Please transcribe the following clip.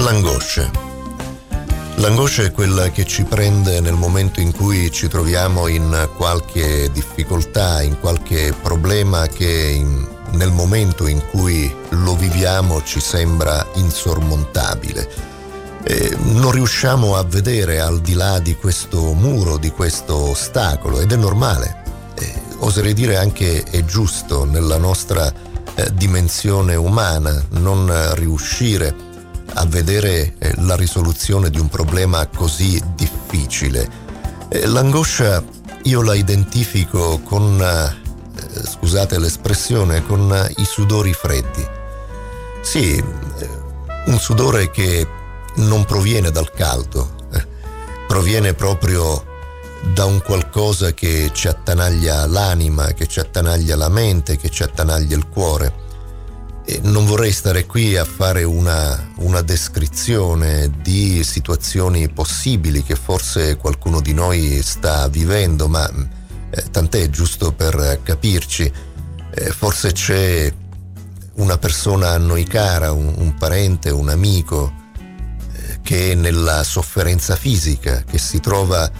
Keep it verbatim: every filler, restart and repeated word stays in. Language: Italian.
L'angoscia. L'angoscia è quella che ci prende nel momento in cui ci troviamo in qualche difficoltà, in qualche problema che in, nel momento in cui lo viviamo ci sembra insormontabile. E non riusciamo a vedere al di là di questo muro, di questo ostacolo, ed è normale. E oserei dire anche è giusto nella nostra eh, dimensione umana non riuscire a vedere eh, la risoluzione di un problema così difficile. Eh, l'angoscia io la identifico con, eh, scusate l'espressione, con eh, i sudori freddi. Sì, eh, un sudore che non proviene dal caldo, eh, proviene proprio da un qualcosa che ci attanaglia l'anima, che ci attanaglia la mente, che ci attanaglia il cuore. E non vorrei stare qui a fare una, una descrizione di situazioni possibili che forse qualcuno di noi sta vivendo, ma eh, tant'è, giusto per capirci. Eh, forse c'è una persona a noi cara, un, un parente, un amico, che è nella sofferenza fisica, che si trova